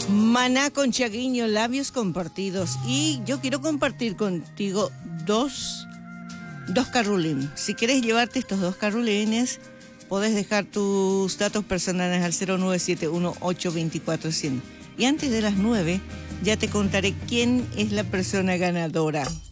Maná con Chaguiño, labios compartidos. Y yo quiero compartir contigo dos carrulines. Si quieres llevarte estos dos carrulines, podés dejar tus datos personales al 0971-824-100. Y antes de las 9, ya te contaré quién es la persona ganadora.